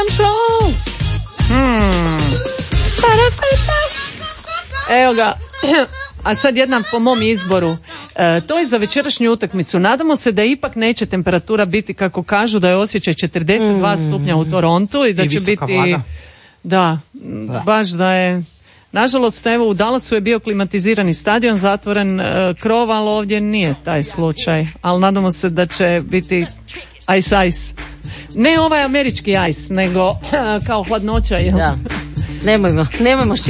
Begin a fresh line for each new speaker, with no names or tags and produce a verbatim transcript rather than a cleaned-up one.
show. Hmm. Evo ga. A sad jedna po mom izboru. E, to je za večerašnju utakmicu. Nadamo se da ipak neće temperatura biti kako kažu, da je osjećaj četrdeset dva mm. stupnja u Torontu i da
I
će biti
vlaga.
Da, da, baš da je. Nažalost, evo u Dallasu je bio klimatizirani stadion, zatvoren e, krov, ali ovdje nije taj slučaj. Ali nadamo se da će biti ice ice. Ne ovaj američki ice, nego kao hladnoća. Jel?
Da. Nemojmo, nemojmo